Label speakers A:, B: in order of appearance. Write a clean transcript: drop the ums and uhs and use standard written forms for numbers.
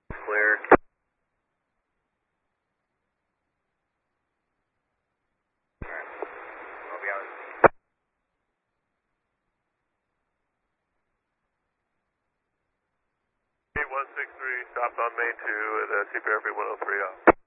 A: Clear.
B: 8163, stopped on main 2 at CPRB 103 off.